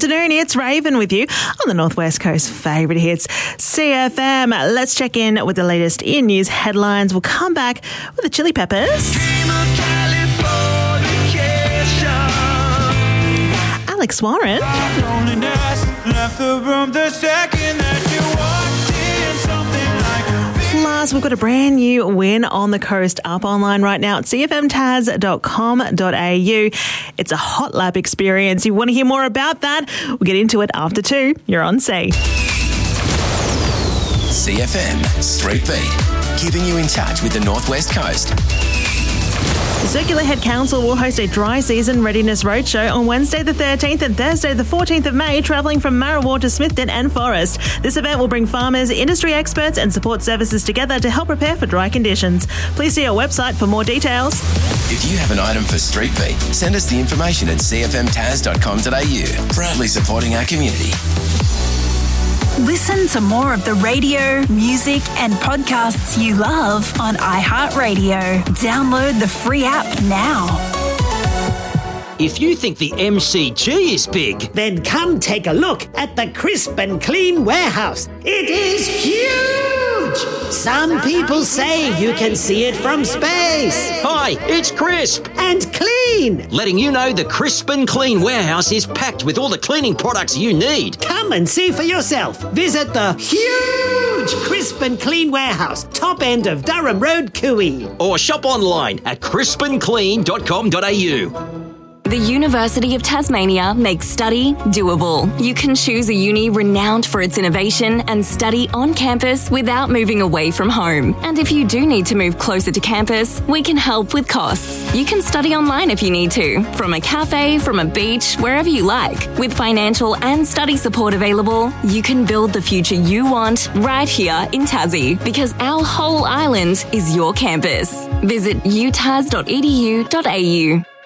afternoon. It's Raven with you on the Northwest Coast favourite hits, CFM. Let's check in with the latest in news headlines. We'll come back with the Chili Peppers. Alex Warren. Plus, we've got a brand new win on the coast up online right now at cfmtaz.com.au. It's a hot lap experience. You want to hear more about that? We'll get into it after 2. You're on C. CFM Street Beat, keeping you in touch with the Northwest Coast. The Circular Head Council will host a dry season readiness roadshow on Wednesday the 13th and Thursday the 14th of May, travelling from Marrawar to Smithton and Forest. This event will bring farmers, industry experts and support services together to help prepare for dry conditions. Please see our website for more details. If you have an item for Street Beat, send us the information at cfmtaz.com.au, proudly supporting our community. Listen to more of the radio, music and podcasts you love on iHeartRadio. Download the free app now. If you think the MCG is big, then come take a look at the Crisp and Clean warehouse. It is huge! Some people say you can see it from space. Hi, it's Crisp and Clean, letting you know the Crisp and Clean warehouse is packed with all the cleaning products you need. Come and see for yourself. Visit the huge Crisp and Clean warehouse, top end of Durham Road, Cooey. Or shop online at crispandclean.com.au. The University of Tasmania makes study doable. You can choose a uni renowned for its innovation and study on campus without moving away from home. And if you do need to move closer to campus, we can help with costs. You can study online if you need to, from a cafe, from a beach, wherever you like. With financial and study support available, you can build the future you want right here in Tassie, because our whole island is your campus. Visit utas.edu.au.